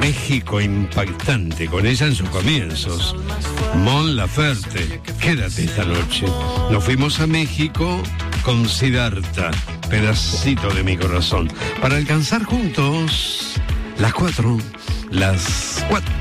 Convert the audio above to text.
México impactante, con ella en sus comienzos. Mon Laferte, quédate esta noche. Nos fuimos a México con Siddhartha, pedacito de mi corazón, para alcanzar juntos las 4.